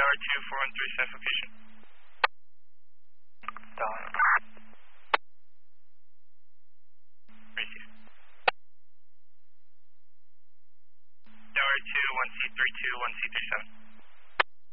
Tower 2, 4137 location. Dollar. Receive. Tower 2, 1C32, 1C37.